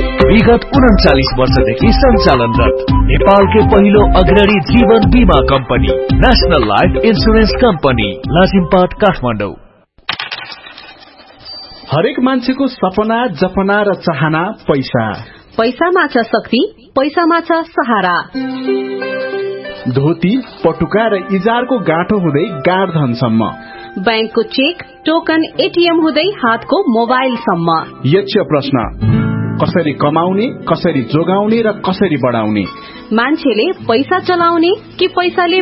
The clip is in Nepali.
विगत 39 वर्षदेखि सञ्चालनरत नेपालकै पहिलो अग्रणी जीवन बीमा company national life insurance company Lazimpat Kathmandu. हरेक मान्छेको सपना जपना र चाहना पैसा। पैसामा छ शक्ति, पैसामा छ सहारा। धोती पटुका र इजारको गाँठो हुँदै गाडधनसम्म, बैंकको चेक टोकन एटीएम हुँदै हातको मोबाइलसम्म। यक्ष प्रश्न, कसरी कमाउने, कसरी जोगाउने र कसरी बढाउने? मान्छेले पैसा चलाउने कि पैसाले